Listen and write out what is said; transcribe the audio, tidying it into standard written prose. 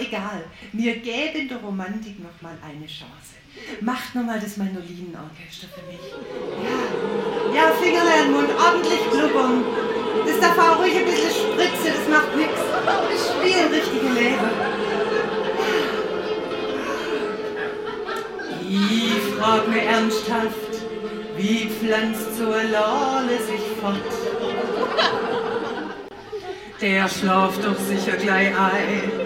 egal. Wir geben der Romantik noch mal eine Chance. Macht noch mal das Mandolinenorchester für mich. Ja, Fingerle an den Mund, ordentlich blubbern. Das darf auch ruhig ein bisschen spritzen, das macht nichts. Wir spielen richtige Leben. Ich frag mich ernsthaft, wie pflanzt so eine Lale sich fort? Der schlaft doch sicher gleich ein.